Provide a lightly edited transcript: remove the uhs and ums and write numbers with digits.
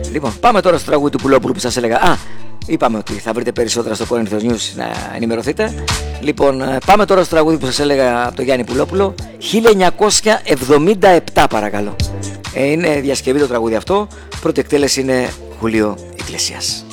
Λοιπόν, πάμε τώρα στο τραγούδι του Πουλόπουλου που σας έλεγα. Είπαμε ότι θα βρείτε περισσότερα στο Corinthians News να ενημερωθείτε. Λοιπόν, πάμε τώρα στο τραγούδι που σας έλεγα από το Γιάννη Πουλόπουλο. 1977 παρακαλώ. Είναι διασκευή το τραγούδι αυτό. Πρώτη εκτέλεση είναι Χουλίο Ιγκλέσιας.